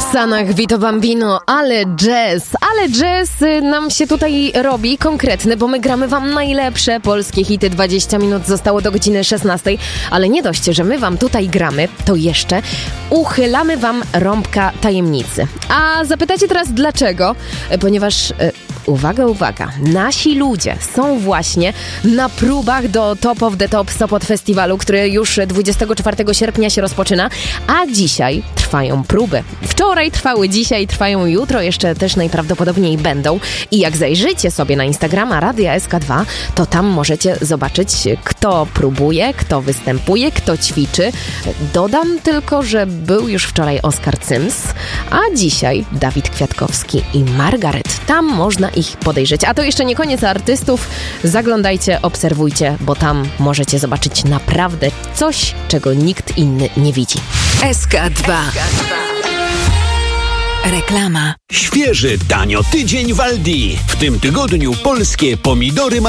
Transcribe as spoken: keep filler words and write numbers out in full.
Sanach, Vito Bambino, ale jazz, ale jazz nam się tutaj robi konkretny, bo my gramy wam najlepsze polskie hity. dwadzieścia minut zostało do godziny szesnastej, ale nie dość, że my wam tutaj gramy, to jeszcze uchylamy wam rąbka tajemnicy. A zapytacie teraz dlaczego? Ponieważ... Uwaga, uwaga, nasi ludzie są właśnie na próbach do Top of the Top Sopot Festiwalu, który już dwudziestego czwartego sierpnia się rozpoczyna, a dzisiaj trwają próby. Wczoraj trwały, dzisiaj trwają, jutro jeszcze też najprawdopodobniej będą. I jak zajrzycie sobie na Instagrama Radia S K dwa, to tam możecie zobaczyć, kto próbuje, kto występuje, kto ćwiczy. Dodam tylko, że był już wczoraj Oskar Cyms, a dzisiaj Dawid Kwiatkowski i Margaret. Tam można ich podejrzeć. A to jeszcze nie koniec artystów. Zaglądajcie, obserwujcie, bo tam możecie zobaczyć naprawdę coś, czego nikt inny nie widzi. S K dwa. Reklama. Świeży, tanio tydzień w Aldi. W tym tygodniu polskie pomidory